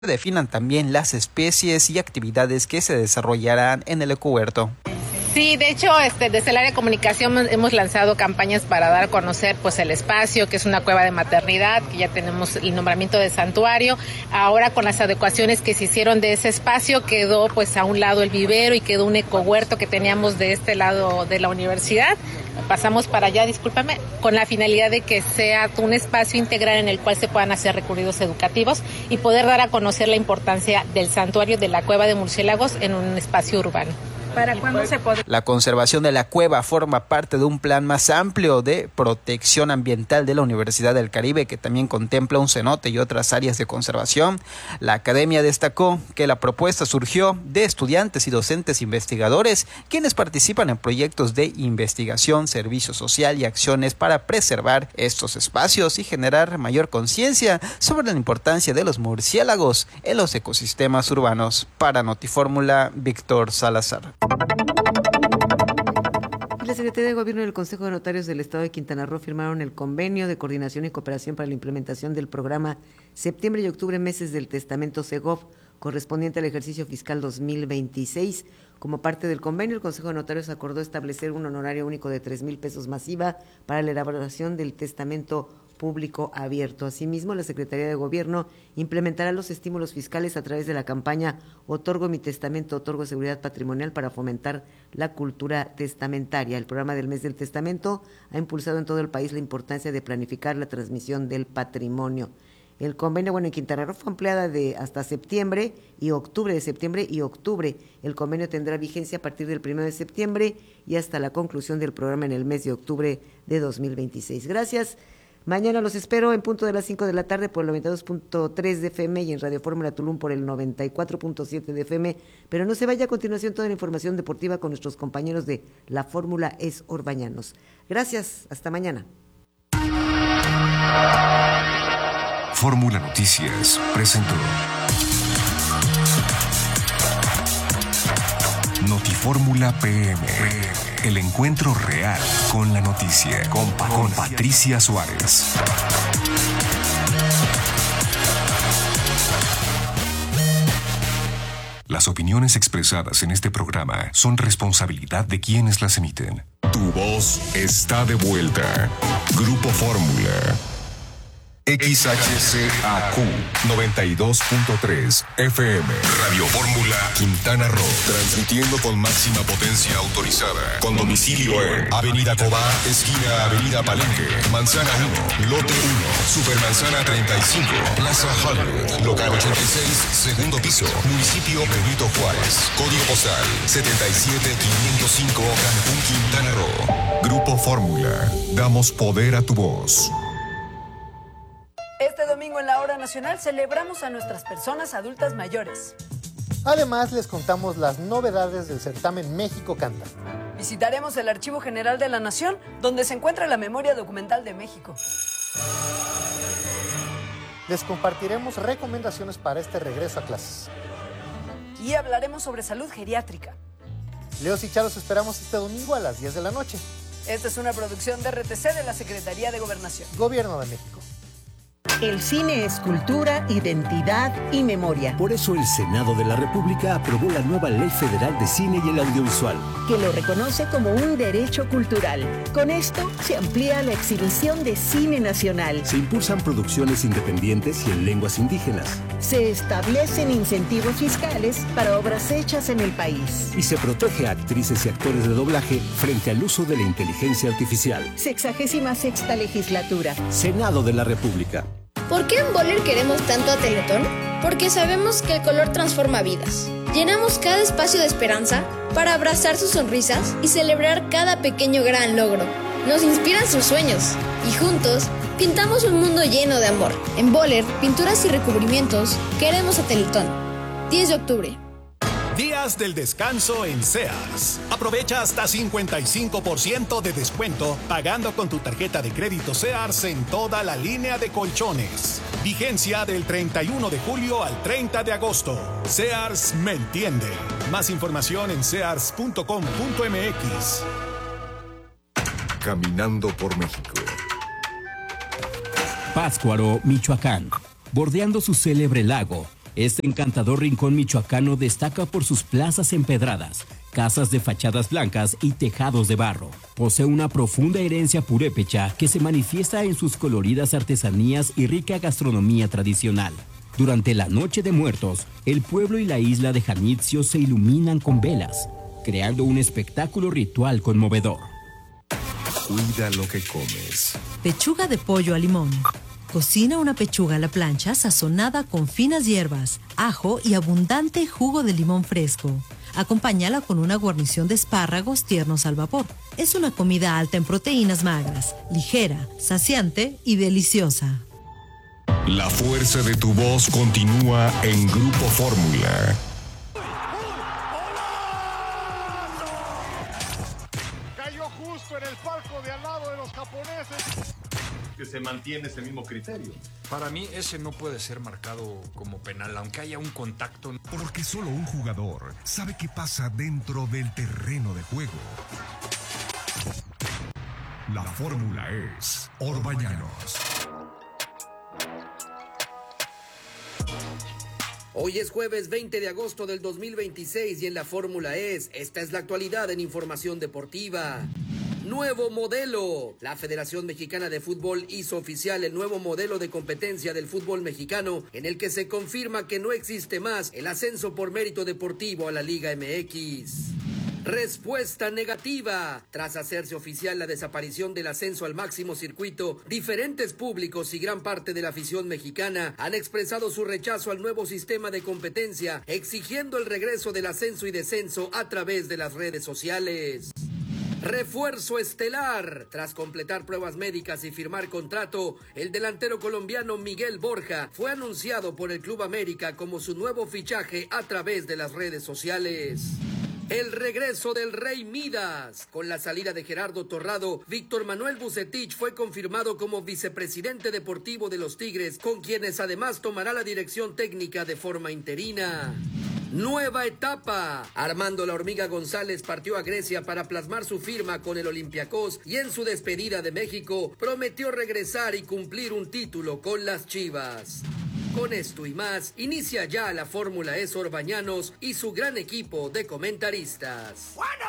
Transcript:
definan también las especies y actividades que se desarrollarán en el ecohuerto. Sí, de hecho, desde el área de comunicación hemos lanzado campañas para dar a conocer pues el espacio, que es una cueva de maternidad, que ya tenemos el nombramiento de santuario. Ahora con las adecuaciones que se hicieron de ese espacio, quedó pues a un lado el vivero y quedó un ecohuerto que teníamos de este lado de la universidad. Pasamos para allá, discúlpame, con la finalidad de que sea un espacio integral en el cual se puedan hacer recorridos educativos y poder dar a conocer la importancia del santuario de la cueva de murciélagos en un espacio urbano. ¿Para cuándo se podrá? La conservación de la cueva forma parte de un plan más amplio de protección ambiental de la Universidad del Caribe, que también contempla un cenote y otras áreas de conservación. La academia destacó que la propuesta surgió de estudiantes y docentes investigadores, quienes participan en proyectos de investigación, servicio social y acciones para preservar estos espacios y generar mayor conciencia sobre la importancia de los murciélagos en los ecosistemas urbanos. Para Notifórmula, Víctor Salazar. La Secretaría de Gobierno y el Consejo de Notarios del Estado de Quintana Roo firmaron el convenio de coordinación y cooperación para la implementación del programa Septiembre y Octubre, meses del Testamento Segov, correspondiente al ejercicio fiscal 2026. Como parte del convenio, el Consejo de Notarios acordó establecer un honorario único de 3,000 pesos masiva para la elaboración del testamento público abierto. Asimismo, la Secretaría de Gobierno implementará los estímulos fiscales a través de la campaña Otorgo mi testamento, otorgo seguridad patrimonial para fomentar la cultura testamentaria. El programa del mes del testamento ha impulsado en todo el país la importancia de planificar la transmisión del patrimonio. El convenio, en Quintana Roo fue ampliada de hasta septiembre y octubre, de septiembre y octubre. El convenio tendrá vigencia a partir del 1 de septiembre y hasta la conclusión del programa en el mes de octubre de 2026. Gracias. Mañana los espero en punto de las 5 de la tarde por el 92.3 de FM y en Radio Fórmula Tulum por el 94.7 de FM. Pero no se vaya, a continuación toda la información deportiva con nuestros compañeros de La Fórmula es Orbañanos. Gracias, hasta mañana. Fórmula Noticias presentó Notifórmula PM. El encuentro real con la noticia. Con Patricia Suárez. Las opiniones expresadas en este programa son responsabilidad de quienes las emiten. Tu voz está de vuelta. Grupo Fórmula. XHCAQ 92.3 FM. Radio Fórmula Quintana Roo. Transmitiendo con máxima potencia autorizada. Con domicilio en Avenida Cobá, esquina Avenida Palenque, Manzana 1, Lote 1, Supermanzana 35, Plaza Hollywood, Local 86, segundo piso, Municipio Benito Juárez. Código postal 77505, Cancún, Quintana Roo. Grupo Fórmula. Damos poder a tu voz. Este domingo en la Hora Nacional celebramos a nuestras personas adultas mayores. Además, les contamos las novedades del certamen México Canta. Visitaremos el Archivo General de la Nación, donde se encuentra la memoria documental de México. Les compartiremos recomendaciones para este regreso a clases. Y hablaremos sobre salud geriátrica. Leos y Charos esperamos este domingo a las 10 de la noche. Esta es una producción de RTC de la Secretaría de Gobernación. Gobierno de México. El cine es cultura, identidad y memoria. Por eso el Senado de la República aprobó la nueva Ley Federal de Cine y el Audiovisual, que lo reconoce como un derecho cultural. Con esto se amplía la exhibición de cine nacional. Se impulsan producciones independientes y en lenguas indígenas. Se establecen incentivos fiscales para obras hechas en el país. Y se protege a actrices y actores de doblaje frente al uso de la inteligencia artificial. 66ª legislatura. Senado de la República. ¿Por qué en Boller queremos tanto a Teletón? Porque sabemos que el color transforma vidas. Llenamos cada espacio de esperanza para abrazar sus sonrisas y celebrar cada pequeño gran logro. Nos inspiran sus sueños y juntos pintamos un mundo lleno de amor. En Boller, pinturas y recubrimientos, queremos a Teletón. 10 de octubre. Días del descanso en Sears. Aprovecha hasta 55% de descuento pagando con tu tarjeta de crédito Sears en toda la línea de colchones. Vigencia del 31 de julio al 30 de agosto. Sears me entiende. Más información en sears.com.mx. Caminando por México. Pátzcuaro, Michoacán. Bordeando su célebre lago, Este encantador rincón michoacano destaca por sus plazas empedradas, casas de fachadas blancas y tejados de barro. Posee una profunda herencia purépecha que se manifiesta en sus coloridas artesanías y rica gastronomía tradicional. Durante la Noche de Muertos, el pueblo y la isla de Janitzio se iluminan con velas, creando un espectáculo ritual conmovedor. Cuida lo que comes. Pechuga de pollo a limón. Cocina una pechuga a la plancha sazonada con finas hierbas, ajo y abundante jugo de limón fresco. Acompáñala con una guarnición de espárragos tiernos al vapor. Es una comida alta en proteínas magras, ligera, saciante y deliciosa. La fuerza de tu voz continúa en Grupo Fórmula. Cayó justo en el palco de al lado de los japoneses. Que se mantiene ese mismo criterio. Para mí ese no puede ser marcado como penal, aunque haya un contacto. Porque solo un jugador sabe qué pasa dentro del terreno de juego. La fórmula es Orbañanos. Hoy es jueves 20 de agosto del 2026 y en la fórmula esta es la actualidad en información deportiva. Nuevo modelo. La Federación Mexicana de Fútbol hizo oficial el nuevo modelo de competencia del fútbol mexicano, en el que se confirma que no existe más el ascenso por mérito deportivo a la Liga MX. Respuesta negativa. Tras hacerse oficial la desaparición del ascenso al máximo circuito, diferentes públicos y gran parte de la afición mexicana han expresado su rechazo al nuevo sistema de competencia, exigiendo el regreso del ascenso y descenso a través de las redes sociales. Refuerzo estelar. Tras completar pruebas médicas y firmar contrato, el delantero colombiano Miguel Borja fue anunciado por el Club América como su nuevo fichaje a través de las redes sociales. El regreso del Rey Midas. Con la salida de Gerardo Torrado, Víctor Manuel Vucetich fue confirmado como vicepresidente deportivo de los Tigres, con quienes además tomará la dirección técnica de forma interina. Nueva etapa. Armando La Hormiga González partió a Grecia para plasmar su firma con el Olympiacos y en su despedida de México prometió regresar y cumplir un título con las Chivas. Con esto y más, inicia ya la Fórmula Orbañanos y su gran equipo de comentaristas. ¡Bueno!